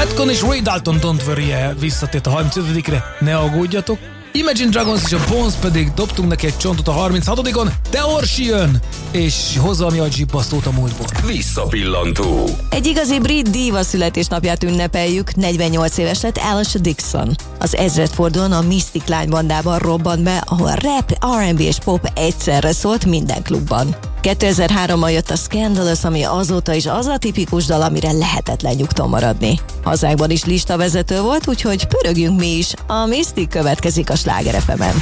Madcon és Ray Dalton Don't Worry-e visszatért a 35-re, ne aggódjatok. Imagine Dragons és a Bones pedig dobtunk neki egy csontot a 36-on, de Orsi jön, és hozza mi a zsibbasztót a múltból. Visszapillantó. Egy igazi brit díva születésnapját ünnepeljük, 48 éves lett Alicia Dixon. Az ezredfordulón a Mystic Line bandában robbant be, ahol rap, R&B és pop egyszerre szólt minden klubban. 2003-ban jött a Scandalous, ami azóta is az a tipikus dal, amire lehetetlen nyugton maradni. Hazánkban is listavezető volt, úgyhogy pörögjünk mi is. A Mystic következik a Sláger FM-en.